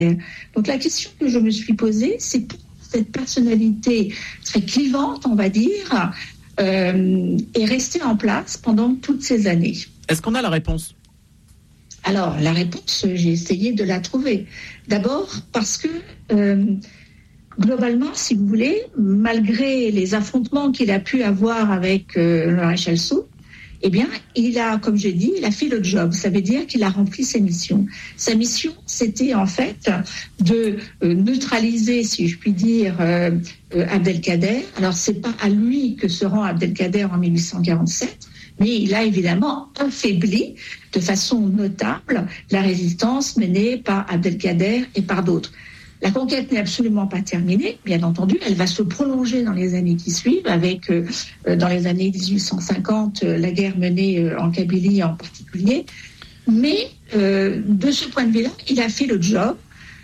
Donc la question que je me suis posée, c'est pour cette personnalité très clivante, on va dire, est restée en place pendant toutes ces années. Est-ce qu'on a la réponse ? Alors, la réponse, j'ai essayé de la trouver. D'abord parce que, globalement, si vous voulez, malgré les affrontements qu'il a pu avoir avec le maréchal Soult, eh bien, il a, comme j'ai dit, il a fait le job. Ça veut dire qu'il a rempli sa mission. Sa mission, c'était en fait de neutraliser, si je puis dire, Abdelkader. Alors, c'est pas à lui que se rend Abdelkader en 1847, mais il a évidemment affaibli de façon notable la résistance menée par Abdelkader et par d'autres. La conquête n'est absolument pas terminée, bien entendu. Elle va se prolonger dans les années qui suivent, avec, dans les années 1850, la guerre menée en Kabylie en particulier. Mais de ce point de vue-là, il a fait le job.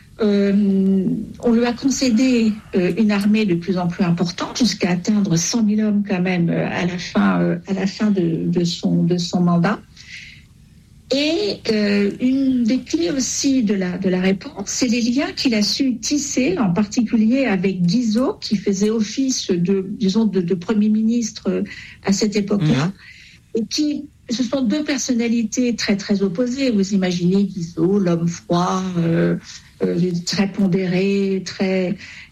On lui a concédé une armée de plus en plus importante, jusqu'à atteindre 100 000 hommes quand même à la fin de son mandat. Et une des clés aussi de la réponse, c'est les liens qu'il a su tisser, en particulier avec Guizot, qui faisait office de Premier ministre à cette époque-là, et qui, ce sont deux personnalités très très opposées. Vous imaginez Guizot, l'homme froid, très pondéré, très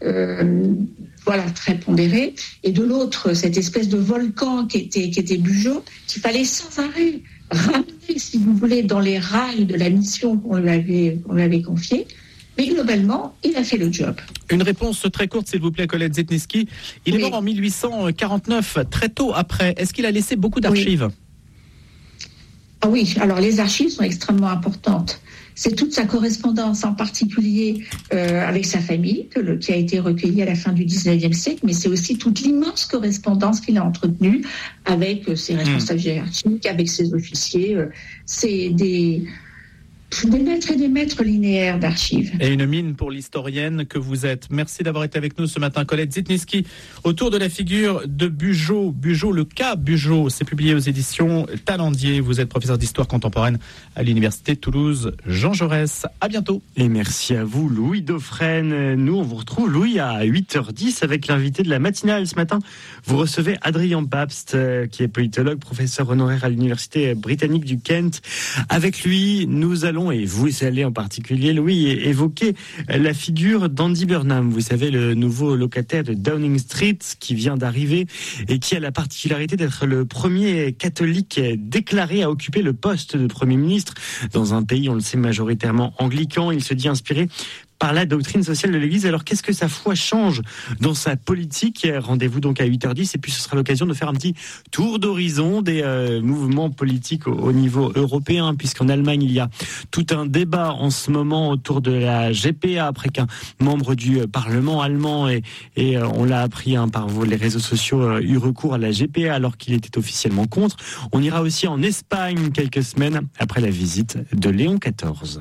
pondéré, et de l'autre cette espèce de volcan qui était Bugeaud, qu'il fallait sans arrêt ramener, si vous voulez, dans les rails de la mission qu'on lui avait confiée. Mais globalement, il a fait le job. Une réponse très courte, s'il vous plaît, Colette Zetniski. Il est mort en 1849, très tôt après. Est-ce qu'il a laissé beaucoup d'archives ? Ah oui, alors les archives sont extrêmement importantes. C'est toute sa correspondance, en particulier avec sa famille, qui a été recueillie à la fin du 19e siècle, mais c'est aussi toute l'immense correspondance qu'il a entretenue avec ses responsables hiérarchiques, avec ses officiers. C'est des maîtres et des maîtres linéaires d'archives. Et une mine pour l'historienne que vous êtes. Merci d'avoir été avec nous ce matin, Colette Zetniski, autour de la figure de Bugeaud. Bugeaud, le cas Bugeaud, c'est publié aux éditions Talendier. Vous êtes professeur d'histoire contemporaine à l'université de Toulouse Jean Jaurès. À bientôt. Et merci à vous, Louis Dauphren. Nous, on vous retrouve, Louis, à 8h10 avec l'invité de la matinale. Ce matin, vous recevez Adrien Pabst, qui est politologue, professeur honoraire à l'université britannique du Kent. Avec lui, nous allons, et vous allez en particulier, Louis, évoquer la figure d'Andy Burnham. Vous savez, le nouveau locataire de Downing Street qui vient d'arriver et qui a la particularité d'être le premier catholique déclaré à occuper le poste de Premier ministre dans un pays, on le sait, majoritairement anglican. Il se dit inspiré par la doctrine sociale de l'Église. Alors, qu'est-ce que sa foi change dans sa politique ? Rendez-vous donc à 8h10 et puis ce sera l'occasion de faire un petit tour d'horizon des mouvements politiques au niveau européen, puisqu'en Allemagne, il y a tout un débat en ce moment autour de la GPA, après qu'un membre du Parlement allemand, et on l'a appris par les réseaux sociaux, eut recours à la GPA alors qu'il était officiellement contre. On ira aussi en Espagne quelques semaines après la visite de Léon XIV.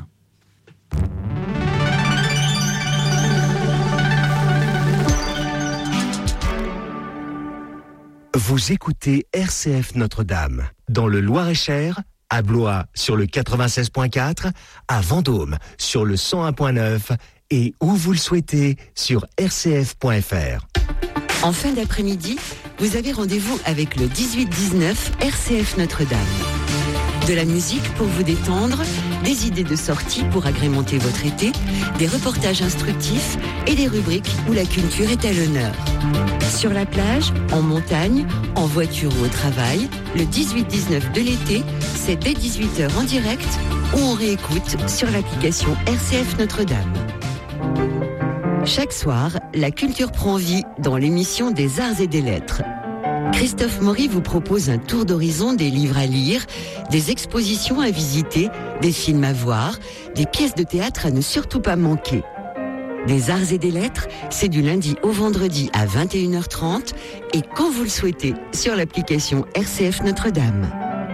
Vous écoutez RCF Notre-Dame, dans le Loir-et-Cher, à Blois sur le 96.4, à Vendôme sur le 101.9 et où vous le souhaitez sur rcf.fr. En fin d'après-midi, vous avez rendez-vous avec le 18-19 RCF Notre-Dame. De la musique pour vous détendre, des idées de sortie pour agrémenter votre été, des reportages instructifs et des rubriques où la culture est à l'honneur. Sur la plage, en montagne, en voiture ou au travail, le 18-19 de l'été, c'est dès 18h en direct ou on réécoute sur l'application RCF Notre-Dame. Chaque soir, la culture prend vie dans l'émission des Arts et des Lettres. Christophe Maury vous propose un tour d'horizon des livres à lire, des expositions à visiter, des films à voir, des pièces de théâtre à ne surtout pas manquer. Des Arts et des Lettres, c'est du lundi au vendredi à 21h30 et quand vous le souhaitez sur l'application RCF Notre-Dame.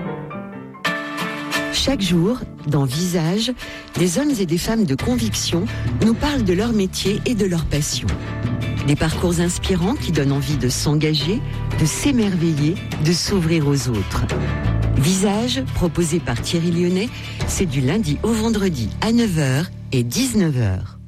Chaque jour, dans Visage, des hommes et des femmes de conviction nous parlent de leur métier et de leur passion. Des parcours inspirants qui donnent envie de s'engager, de s'émerveiller, de s'ouvrir aux autres. Visage, proposé par Thierry Lyonnais, c'est du lundi au vendredi à 9h et 19h.